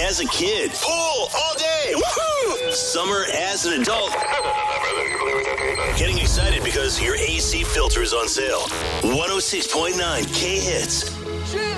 as a kid. Pool all day. Woohoo! Summer as an adult. Getting excited because your AC filter is on sale. 106.9 K-Hits.